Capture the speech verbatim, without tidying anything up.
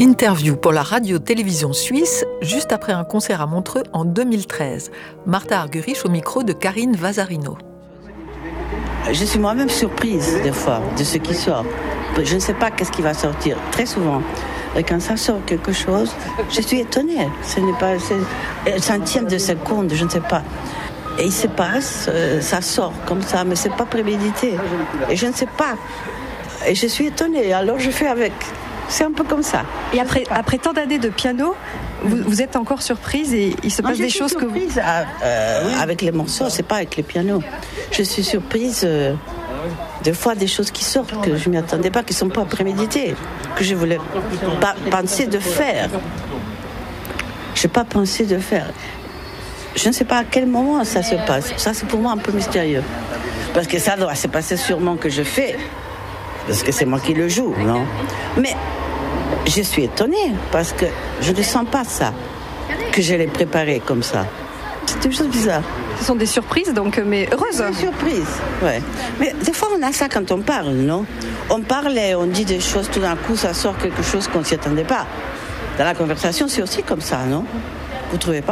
Interview pour la radio-télévision suisse, juste après un concert à Montreux en deux mille treize. Martha Argerich au micro de Karine Vazarino. Je suis moi-même surprise des fois de ce qui sort. Je ne sais pas qu'est-ce qui va sortir, très souvent. Et quand ça sort quelque chose, je suis étonnée. Ce n'est pas un centième de seconde, je ne sais pas. Et il se passe, ça sort comme ça, mais ce n'est pas prémédité. Et je ne sais pas. Et je suis étonnée, alors je fais avec. C'est un peu comme ça. Et après, après tant d'années de piano, vous, vous êtes encore surprise et il se passe non, des choses que vous... Je suis surprise à, euh, oui. avec les morceaux, c'est pas avec les pianos. Je suis surprise euh, des fois des choses qui sortent que je ne m'y attendais pas, qui ne sont pas préméditées, que je voulais pas penser de faire. Je n'ai pas pensé de faire. Je ne sais pas à quel moment ça se passe. Ça, c'est pour moi un peu mystérieux. Parce que ça doit se passer sûrement que je fais. Parce que c'est moi qui le joue, non ? Mais je suis étonnée parce que je ne sens pas ça, que je l'ai préparé comme ça. C'est une chose bizarre. Ce sont des surprises, donc, mais heureuses. Des surprises, ouais. Mais des fois, on a ça quand on parle, non ? On parle et on dit des choses, tout d'un coup, ça sort quelque chose qu'on ne s'y attendait pas. Dans la conversation, c'est aussi comme ça, non ? Vous ne trouvez pas ?